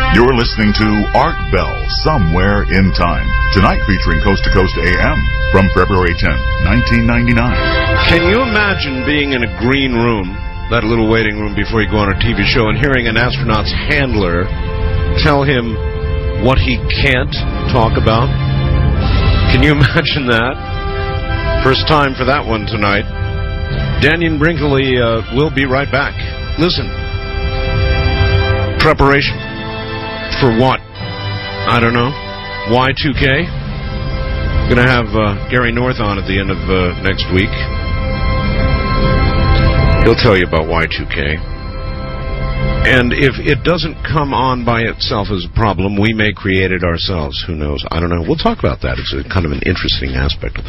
You're listening to Art Bell, Somewhere in Time. Tonight featuring Coast to Coast AM from February 10, 1999. Can you imagine being in a green room, that little waiting room before you go on a TV show, and hearing an astronaut's handler tell him what he can't talk about? Can you imagine that? First time for that one tonight. Dannion Brinkley will be right back. Listen. Preparation. For what? I don't know. Y2K? Going to have Gary North on at the end of next week. He'll tell you about Y2K. And if it doesn't come on by itself as a problem, we may create it ourselves. Who knows? I don't know. We'll talk about that. It's a kind of an interesting aspect of